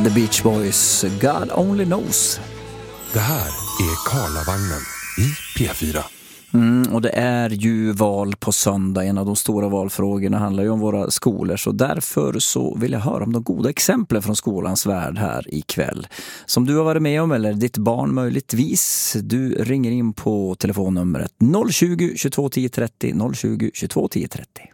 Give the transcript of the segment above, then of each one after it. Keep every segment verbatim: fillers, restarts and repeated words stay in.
The Beach Boys, God Only Knows. Det här är Karlavagnen i P fyra. Mm, och det är ju val på söndag. En av de stora valfrågorna handlar ju om våra skolor. Så därför så vill jag höra om de goda exemplen från skolans värld här ikväll. Som du har varit med om eller ditt barn möjligtvis. Du ringer in på telefonnumret noll tjugo, tjugotvå tio trettio noll tjugo, tjugotvå tio trettio.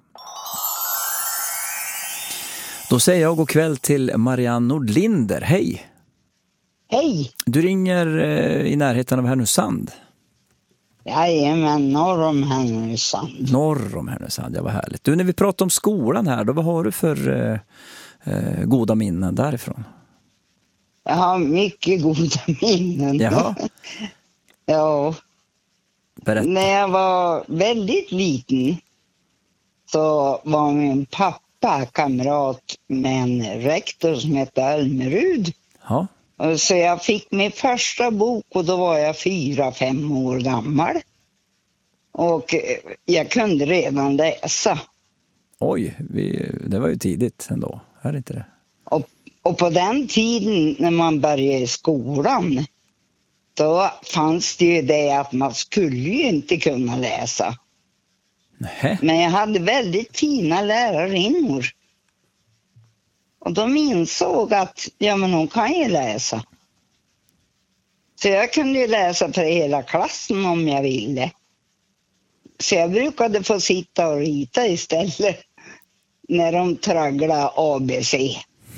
Då säger jag god kväll till Marianne Nordlinder. Hej! Hej! Du ringer eh, i närheten av Härnösand. Jajamän, norr om Härnösand. Norr om Härnösand, ja vad härligt. Du, när vi pratar om skolan här, då vad har du för eh, eh, goda minnen därifrån? Jag har mycket goda minnen. Jaha. Ja. Berätta. När jag var väldigt liten så var min pappa kamrat med en rektor som hette Almerud. Ja. Så jag fick min första bok och då var jag fyra, fem år gammal. Och jag kunde redan läsa. Oj, vi, det var ju tidigt ändå, är det inte det? Och, och på den tiden när man började i skolan, då fanns det ju det att man skulle ju inte kunna läsa. Nähä. Men jag hade väldigt fina lärarinnor. Och de insåg att, ja men hon kan ju läsa. Så jag kunde ju läsa för hela klassen om jag ville. Så jag brukade få sitta och rita istället. När de tragglade A B C.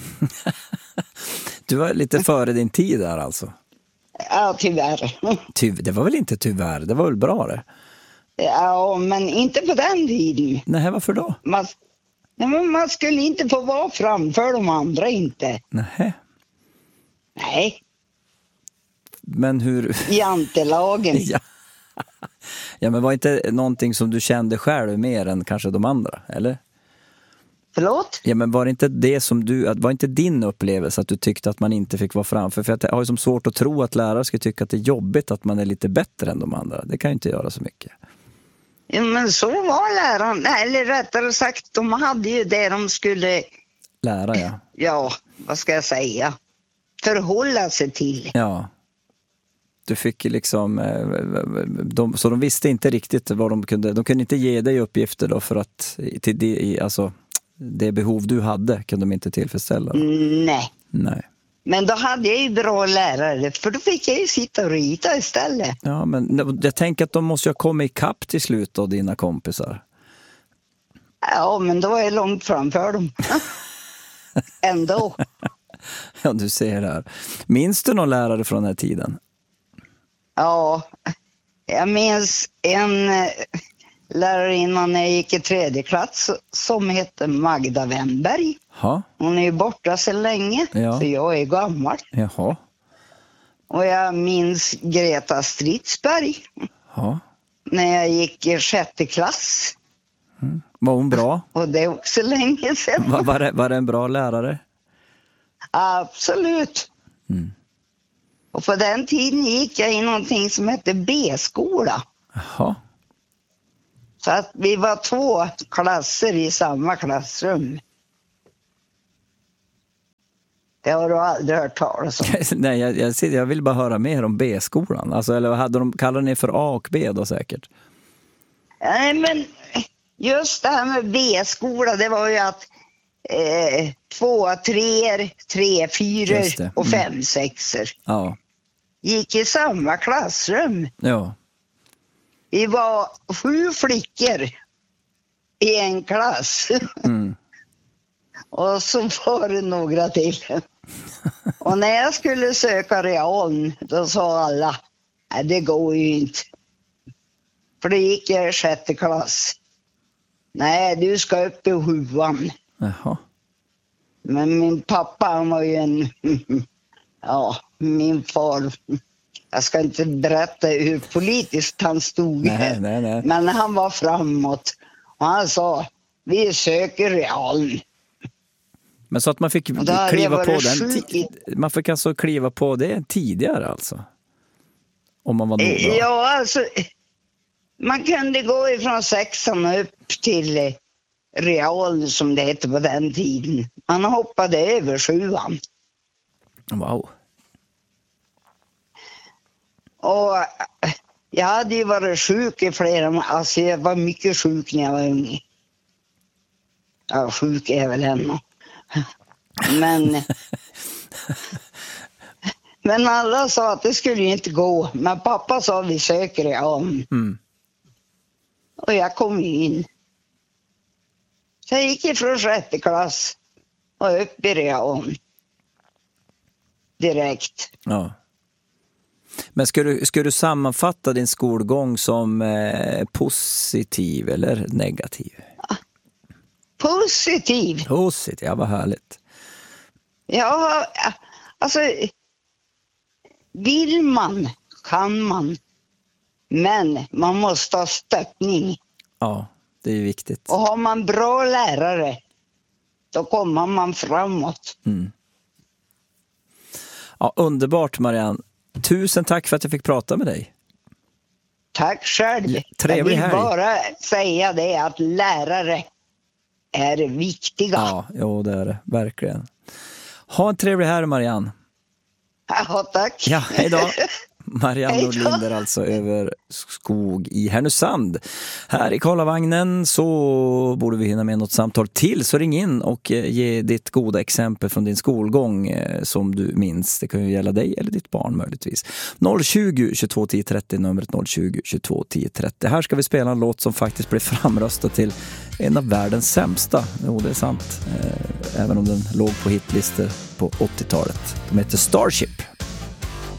Du var lite före din tid där alltså. Ja, tyvärr. Ty, det var väl inte tyvärr, det var väl bra det? Ja, men inte på den tiden. Nej, varför då? Man, nej, men man skulle inte få vara framför de andra inte. Nej. Nej. Men hur... Jantelagen. ja. ja, men var inte någonting som du kände själv mer än kanske de andra, eller? Förlåt? Ja, men var det inte det som du... Var inte din upplevelse att du tyckte att man inte fick vara framför? För jag har ju som svårt att tro att lärare ska tycka att det är jobbigt att man är lite bättre än de andra. Det kan ju inte göra så mycket. Ja, men så var läraren. Eller rättare sagt, de hade ju det de skulle... Lära, ja. Ja, vad ska jag säga? Förhålla sig till. Ja. Du fick liksom... De, så de visste inte riktigt vad de kunde... De kunde inte ge dig uppgifter då för att... Till det, alltså, det behov du hade kunde de inte tillfredsställa. Nej. Nej. Men då hade jag ju bra lärare, för då fick jag ju sitta och rita istället. Ja, men jag tänker att de måste ju ha kommit i kapp till slut då, dina kompisar. Ja, men då var jag långt framför dem. Ändå. Ja, du ser det här. Minns du någon lärare från den här tiden? Ja, jag minns en lärare innan jag gick i tredje klass som hette Magda Wennberg. Ja. Hon är ju borta sedan länge, Ja. så jag är gammal. Jaha. Och jag minns Greta Stridsberg Ja. när jag gick i sjätte klass. Mm. Var hon bra? Och det är också länge sedan. Var, var, det, var det en bra lärare? Absolut. Mm. Och på den tiden gick jag i någonting som hette B-skola. Jaha. Så att vi var två klasser i samma klassrum. Det har du aldrig hört talas om. Nej, jag, jag, jag vill bara höra mer om B-skolan. Alltså, eller hade de, kallade ni för A och B då säkert? Nej, men just det här med B-skola, det var ju att eh, två, treor, tre, fyror Mm. och fem, sexor Ja. gick i samma klassrum. Ja. Vi var sju flickor i en klass. Mm. Och så var det några till. Och när jag skulle söka realen, då sa alla, nej det går ju inte. För det gick jag i sjätte klass. Nej, du ska upp i sjuan. Jaha. Men min pappa, han var ju en... Ja, min far... Jag ska inte berätta hur politiskt han stod. Nej, nej, nej. Men han var framåt. Och han sa, vi söker realen. Men så att man fick där kliva var på det den sjukt. ti- man fick alltså kliva på det tidigare alltså. Om man var noga. Ja, alltså man kunde gå ifrån sexan upp till real som det hette på den tiden. Man hoppade över sjuan. Wow. Och jag hade ju varit sjuk i flera månader. Alltså jag var mycket sjuk när jag var ung. Ja, sjuk är jag väl ännu. Men... Men alla sa att det skulle inte gå. Men pappa sa vi söker det om. Mm. Och jag kom ju in. Så jag gick ifrån sjätte klass och upp i reon. Direkt. Ja. Men ska du, ska du sammanfatta din skolgång som eh, positiv eller negativ? Positiv. Positiv, ja vad härligt. Ja, alltså vill man kan man. Men man måste ha stöttning. Ja, det är viktigt. Och har man bra lärare då kommer man framåt. Mm. Ja, underbart Marianne. Tusen tack för att jag fick prata med dig. Tack själv. Trevlig helg. Jag vill bara säga det att lärare är viktiga. Ja, jo, det är det. Verkligen. Ha en trevlig helg Marianne. Ja, tack. Ja, hej då. Marianne Hej då. Nordlinder alltså över skog i Härnösand. Här i Karlavagnen så borde vi hinna med något samtal till, så ring in och ge ditt goda exempel från din skolgång som du minns. Det kan ju gälla dig eller ditt barn möjligtvis. noll tjugo, tjugotvå, tio trettio, numret noll tjugo, tjugotvå, tio trettio. Här ska vi spela en låt som faktiskt blev framröstad till en av världens sämsta. Jo, det är sant. Även om den låg på hitlistor på åttiotalet. De heter Starship.